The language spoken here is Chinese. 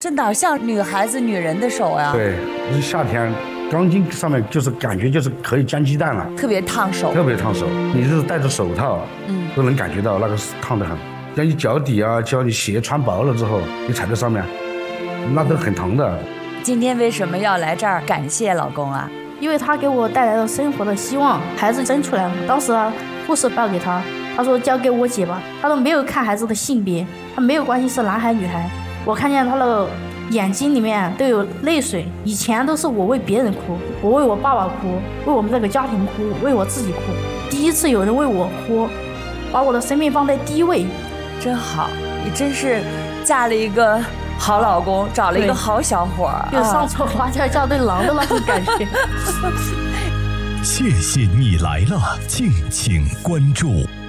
这哪像女孩子女人的手呀？ 对，夏天钢筋上面就是感觉就是可以煎鸡蛋了， 特别烫手， 特别烫手。你是戴着手套，都能感觉到那个烫得很。像你脚底啊，叫你鞋穿薄了之后，你踩在上面，那都很疼的。 今天为什么要来这儿感谢老公啊？ 因为他给我带来了生活的希望。孩子生出来了，当时护士报给他，他说交给我姐吧，他都没有看孩子的性别，他没有关心是男孩女孩。我看见他的眼睛里面都有泪水，以前都是我为别人哭，我为我爸爸哭，为我们这个家庭哭，为我自己哭。第一次有人为我哭，把我的生命放在第一位， 真好，你真是嫁了一个好老公，找了一个好小伙儿， 又上错花轿嫁对郎的那种感觉。 谢谢你来了，敬请关注。